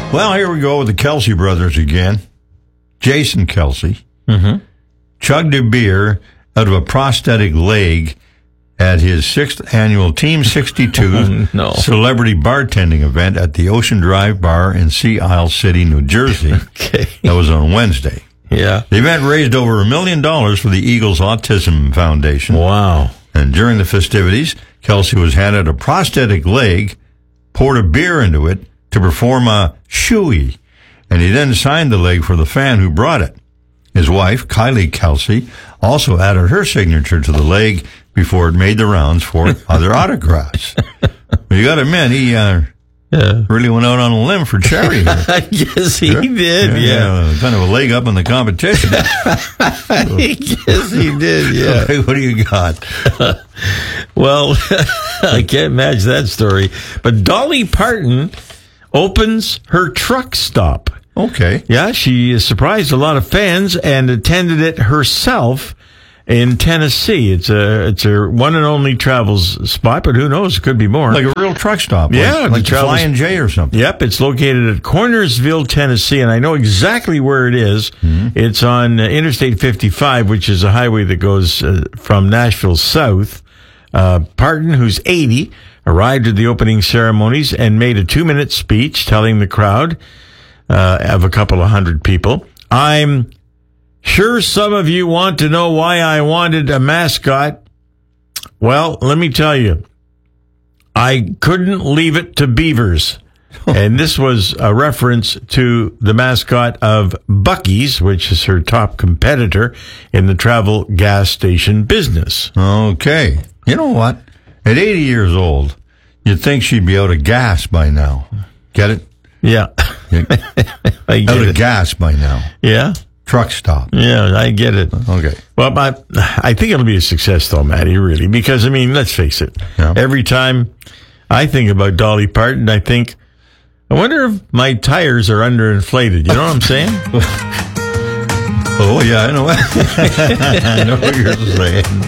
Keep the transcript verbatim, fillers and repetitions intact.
Well, here we go with the Kelsey brothers again. Jason Kelsey Mm-hmm. chugged a beer out of a prosthetic leg at his sixth annual Team sixty-two Oh, no. celebrity bartending event at the Ocean Drive Bar in Sea Isle City, New Jersey. Okay. That was on Wednesday. Yeah. The event raised over a million dollars for the Eagles Autism Foundation. Wow. And during the festivities, Kelsey was handed a prosthetic leg, poured a beer into it to perform a shoey, and he then signed the leg for the fan who brought it. His wife, Kylie Kelsey, also added her signature to the leg before it made the rounds for other autographs. Well, you got to admit, he uh, Yeah. really went out on a limb for charity here. Yes, he Yeah. did. Yeah. Kind of a leg up in the competition. Yes, he did. Yeah. Okay, what do you got? Well, I can't imagine that story. But Dolly Parton opens her truck stop. Okay. Yeah, she surprised a lot of fans and attended it herself in Tennessee. It's a it's a one and only travels spot, but who knows? It could be more. Like a real truck stop. Yeah, Like, the like the travels- Flying J or something. Yep, it's located at Cornersville, Tennessee, and I know exactly where it is. It's on uh, Interstate fifty-five, which is a highway that goes uh, from Nashville south. Uh, Parton, who's eighty, arrived at the opening ceremonies and made a two-minute speech telling the crowd uh, of a couple of hundred people, "I'm sure some of you want to know why I wanted a mascot. Well, let me tell you, I couldn't leave it to beavers." And this was a reference to the mascot of Buc-ee's, which is her top competitor in the travel gas station business. Okay. You know what? At eighty years old, you'd think she'd be out of gas by now. Get it? Yeah. Yeah. I get Out of it. gas by now. Yeah. Truck stop. Yeah, I get it. Okay. Well, I, I think it'll be a success, though, Matty, really, because, I mean, let's face it. Yeah. Every time I think about Dolly Parton, I think, I wonder if my tires are underinflated. You know what I'm saying? Oh, yeah, I know. I know what you're saying.